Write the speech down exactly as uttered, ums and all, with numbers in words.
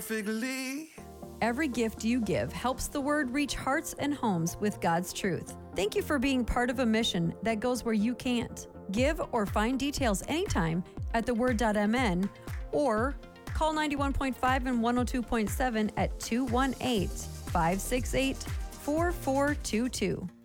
perfectly. Every gift you give helps the Word reach hearts and homes with God's truth. Thank you for being part of a mission that goes where you can't. Give or find details anytime at the word dot m n or call ninety-one point five and one oh two point seven at two one eight, five six eight, four four two two.